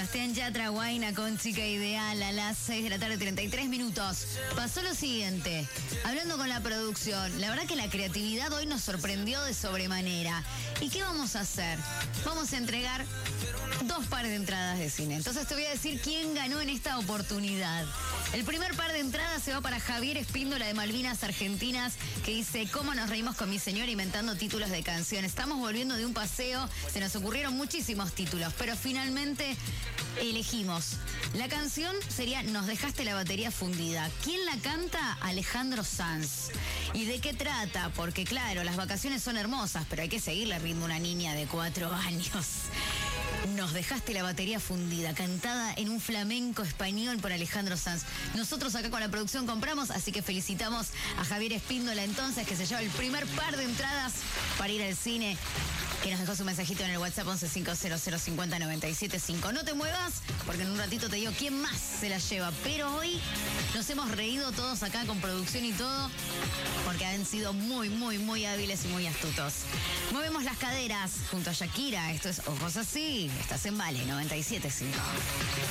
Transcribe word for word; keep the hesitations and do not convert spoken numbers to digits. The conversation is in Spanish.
Sebastián Yatra, Guaina con Chica Ideal a las seis de la tarde, treinta y tres minutos. Pasó lo siguiente, hablando con la producción, la verdad que la creatividad hoy nos sorprendió de sobremanera. ¿Y qué vamos a hacer? Vamos a entregar dos pares de entradas de cine. Entonces te voy a decir quién ganó en esta oportunidad. El primer par de entradas se va para Javier Espíndola de Malvinas Argentinas, que dice: ¿cómo nos reímos con mi señora inventando títulos de canciones? Estamos volviendo de un paseo, se nos ocurrieron muchísimos títulos, pero finalmente elegimos. La canción sería Nos dejaste la batería fundida. ¿Quién la canta? Alejandro Sanz. ¿Y de qué trata? Porque claro, las vacaciones son hermosas, pero hay que seguirle el ritmo a una niña de cuatro años. Nos dejaste la batería fundida, cantada en un flamenco español por Alejandro Sanz. Nosotros acá con la producción compramos, así que felicitamos a Javier Espíndola entonces, que se lleva el primer par de entradas para ir al cine, que nos dejó su mensajito en el WhatsApp once cinco cero cero cincuenta noventa y siete cinco. No te muevas, porque en un ratito te digo quién más se la lleva. Pero hoy nos hemos reído todos acá con producción y todo, porque han sido muy, muy, muy hábiles y muy astutos. Movemos las caderas junto a Shakira. Esto es Ojos Así. Estás en Vale noventa y siete cinco.